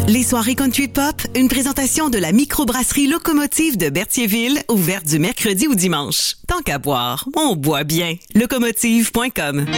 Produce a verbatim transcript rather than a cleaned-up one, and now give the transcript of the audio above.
Les soirées country pop, une présentation de la microbrasserie Locomotive de Berthierville, ouverte du mercredi au dimanche. Tant qu'à boire, on boit bien. locomotive point com.